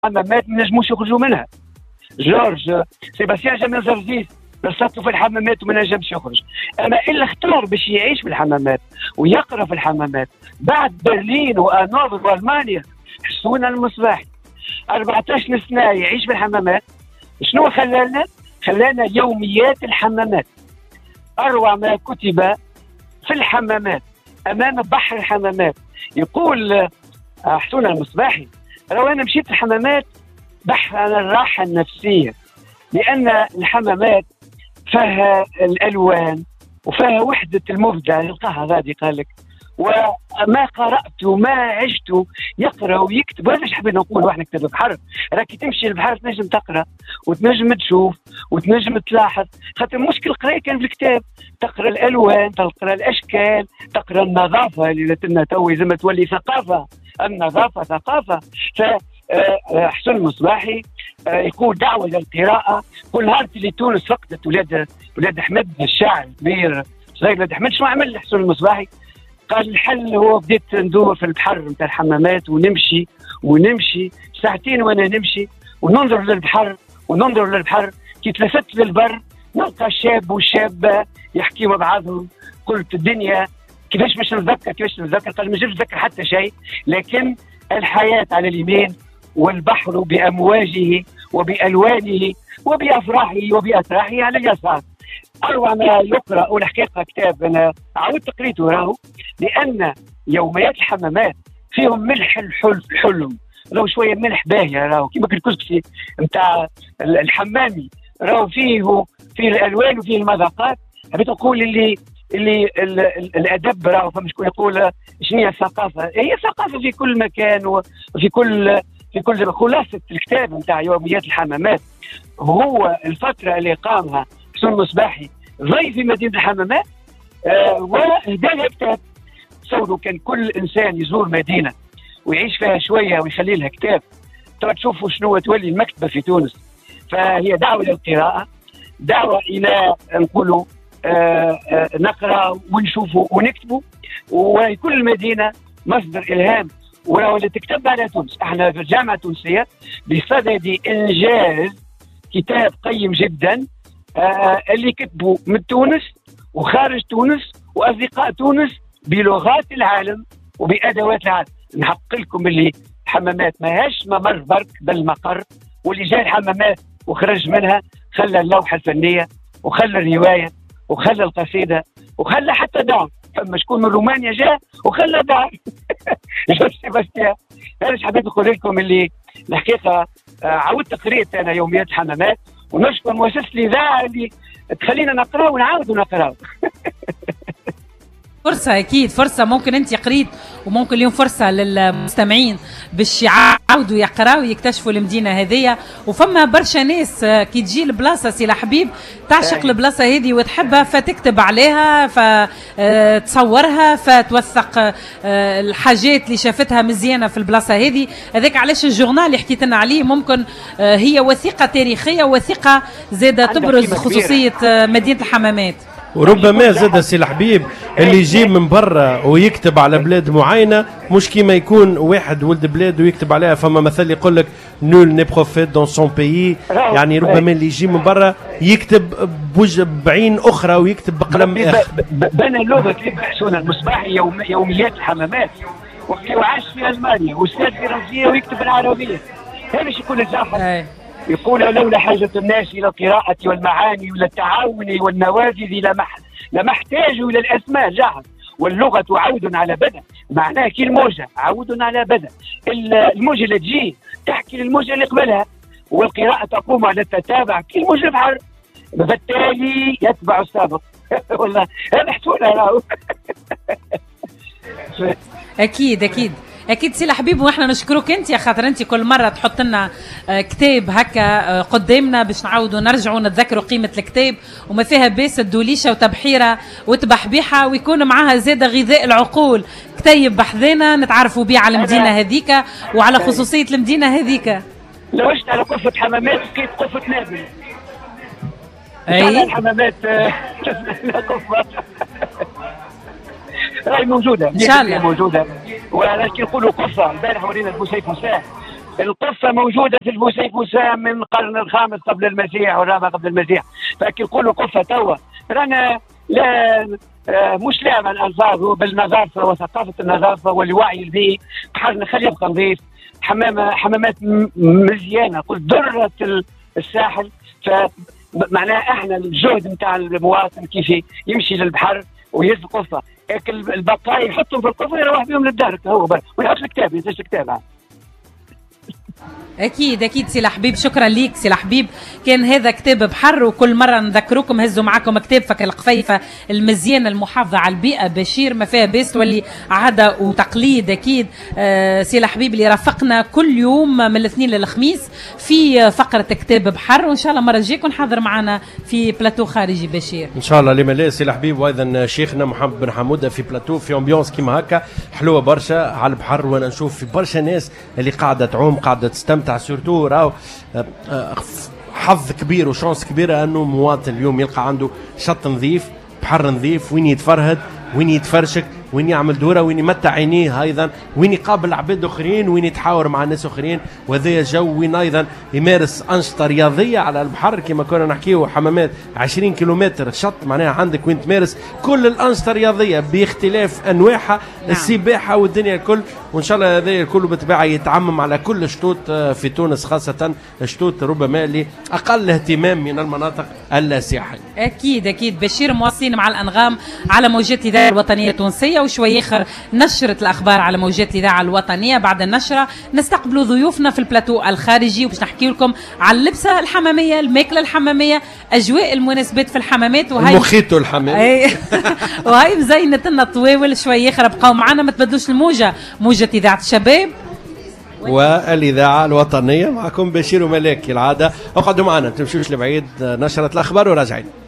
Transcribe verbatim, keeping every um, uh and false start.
الحمامات ما نجموش يخرجوا منها. جورج سيباستيان جامي زرزيس رصدته في الحمامات وما نجمش يخرج. اما اللي اختار باش يعيش في الحمامات ويقرا في الحمامات بعد برلين وانوفر والمانيا حسون المصباحي أربعة عشر سنه يعيش في الحمامات. شنو خلانا؟ خلانا يوميات الحمامات، اروع ما كتب في الحمامات امام بحر الحمامات. يقول حسون المصباحي لو انا مشيت الحمامات بحث عن الراحه النفسيه، لان الحمامات فيها الالوان وفيها وحده المبدع يلقاها غادي قال لك. وما قرات وما عشت يقرا ويكتب. هذا ايش حبيت نقول واحد نكتب البحر، راكي تمشي للبحر تنجم تقرا وتنجم تشوف وتنجم تلاحظ. خاطر مشكل القرايه كان في الكتاب، تقرا الالوان تقرا الاشكال تقرا النظافه اللي لنا تو زي ما تولي ثقافه. النظافه ثقافه. ف حسون المصباحي يقول دعوه للقراءه. كل نهار اللي تونس فقدت ولاد ولاد احمد الشاعر الكبير صغير ولاد احمد. شنو عمل حسون المصباحي؟ قال الحل هو بديت ندور في البحر نتاع الحمامات ونمشي ونمشي ساعتين وانا نمشي وننظر للبحر وننظر للبحر. كي تلفت للبر نلقى الشاب والشابه يحكيوا مع بعضهم. قلت الدنيا كيفاش باش نتذكر كيفاش نتذكر؟ قال ما نجمش نتذكر حتى شيء، لكن الحياه على اليمين والبحر بأمواجه وبألوانه وبأفراحه وبأتراحه على اليسار. أروع ما يقرأ. والحقيقة كتاب أنا عودت قريته راهو، لأن يوميات الحمامات فيهم ملح الحلم الحلم راهو شوية ملح باهية راهو كيما الكسكسي نتاع الحمامي راهو فيه فيه الألوان وفيه المذاقات. حبيت نقول اللي اللي الأدب راهو فما شكون يقول شنو هي الثقافة؟ هي ثقافة في كل مكان وفي كل في كل. خلاصة الكتاب نتاع يوميات الحمامات هو الفترة اللي قامها حسون المصباحي ضيف في مدينة الحمامات آه وهدى لها كتاب. تصوروا كان كل إنسان يزور مدينة ويعيش فيها شوية ويخلي لها كتاب ترى تشوفوا شنو تولي المكتبة في تونس. فهي دعوة للقراءة، دعوة إلى نقولوا آه آه نقرأ ونشوفوا ونكتبوا. وكل مدينة مصدر إلهام واللي تكتب على تونس. احنا في الجامعه التونسيه بصدد انجاز كتاب قيم جدا آه اللي كتبوا من تونس وخارج تونس واصدقاء تونس بلغات العالم وبادوات العالم. نحقق لكم اللي الحمامات ماهاش ممر برك بل مقر، واللي جاء الحمامات وخرج منها خلى اللوحه الفنيه وخلى الروايه وخلى القصيده وخلى حتى دعم. فما شكون من رومانيا جاء وخلى دعم. جورج سيباستيان. انا حبيت نقول لكم اللي الحقيقه عودت قريت انا يوميات الحمامات ونشكر مؤسسه الاذاعه اللي تخلينا نقرا ونعاودوا نقرا. فرصة أكيد فرصة. ممكن أنت قريت وممكن اليوم فرصة للمستمعين باش يعاودوا يقراوا ويكتشفوا المدينة هذية. وفما برشا ناس كي تجي البلاصة سي حبيب تعشق البلاصة هذه وتحبها فتكتب عليها فتصورها فتوثق الحاجات اللي شافتها مزيانة في البلاصة هذه. هذاك علاش الجورنال اللي حكيت لنا عليه ممكن هي وثيقة تاريخية وثيقة زادة تبرز خصوصية مدينة الحمامات. وربما زاد سي الحبيب اللي يجي من برا ويكتب على بلاد معينه مش كيما يكون واحد ولد بلاد ويكتب عليها. فما مثل يقول لك نول ني بروفيت دون سون بيي، يعني ربما اللي يجي من برا يكتب بوجه بعين اخرى ويكتب بقلم اخر. بنى لغه حسون المصباحي يوم يوميات الحمامات وعاش في المانيا واستاذ فرنسيه ويكتب بالعربيه. هذا ايش يقول الجاحظ؟ يقول لولا حاجة الناس إلى القراءة والمعاني وإلى التعاون والنوافذ لما لما احتاجوا إلى الأسماء جاهز. واللغة عود على بدء، معناها كي الموجة عود على بدء. الموجة اللي تجي تحكي للموجة اللي قبلها، والقراءة تقوم على التتابع كي الموجة البحر، فبالتالي يتبع السابق. والله هذا حسونها راهو. أكيد أكيد اكيد سي حبيب. واحنا نشكرك انت يا خاطر انت كل مره تحط لنا كتاب هكا قدامنا باش نعاودوا نرجعوا نتذكروا قيمه الكتاب وما فيها باس الدوليشه وتبحيره وتبحبيحه ويكون معاها زاده غذاء العقول. كتيب بحذانا نتعرفوا بيه على المدينه هذيك وعلى خصوصيه المدينه هذيك. لو عشت على قفه حمامات لقيت قفه نابل. اي الحمامات قفه راهي موجوده ان شاء الله موجوده. ولكن يقولوا قصه. البارح ورينا البوسيف مساء القصه موجوده في البوسيف وسام من القرن الخامس قبل المسيح والرابع قبل المسيح، فكي نقولوا قصه توا رانا لا آه مش لعبه الالفاظ، بالنظافه وثقافه النظافه والوعي البيئي. بحر نخليه يبقى نظيف، حمامه حمامات مزيانه، قلت دره الساحل. فمعناها احنا الجهد نتاع المواطن كيف يمشي للبحر ويهز القصه، البقاء يحطهم في القصه يروح بهم للدار هو ويحط الكتاب ينتج الكتاب. اكيد اكيد سي لحبيب، شكرا ليك سي لحبيب. كان هذا كتاب بحر، وكل مره نذكروكم هزوا معكم كتاب فك القفيفه المزيانه المحافظه على البيئه بشير ما فيها بيس، واللي عاده وتقليد اكيد آه سي لحبيب اللي رافقنا كل يوم من الاثنين للخميس في فقره كتاب بحر، وان شاء الله مره تجي يكون حاضر معنا في بلاتو خارجي بشير ان شاء الله. لما لا سي لحبيب، وايضا شيخنا محمد بن حموده في بلاتو في امبيونس كيما هكا حلوه برشا على البحر، وانا نشوف في برشا ناس اللي قاعده تعوم قاعده تستمتع. سورتو راهو حظ كبير وشانس كبيره انه مواطن اليوم يلقى عنده شط نظيف، بحر نظيف، وين يتفرهد، وين يتفرشك، وين يعمل دوره، وين يمتع عينيه ايضا، وين يقابل عباد اخرين، وين يتحاور مع ناس اخرين، وهذا جو وين ايضا يمارس انشطه رياضيه على البحر كما كنا نحكيو. حمامات عشرين كيلومتر شط، معناها عندك وين تمارس كل الانشطه الرياضيه باختلاف انواعها، نعم. السباحه والدنيا الكل، وان شاء الله هذا الكل بالطبيعه يتعمم على كل شطوط في تونس، خاصه شطوط ربما اللي اقل اهتمام من المناطق السياحيه. اكيد اكيد بشير مواصلين مع الانغام على موجات الاذاعه الوطنيه التونسيه، وشوي اخر نشره الاخبار على موجات الاذاعه الوطنيه. بعد النشره نستقبلوا ضيوفنا في البلاتو الخارجي وباش نحكي لكم على اللبسه الحماميه، الماكله الحماميه، اجواء المناسبات في الحمامات، وهي المخيطو الحمامي وهي مزينه لنا الطواول. شوي اخر بقاو معنا، ما تبدلوش الموجه، موجه اذاعه الشباب والاذاعه الوطنيه. معكم بشير وملاك كالعاده، اقعدوا معنا تمشوش لبعيد، نشره الاخبار وراجعين.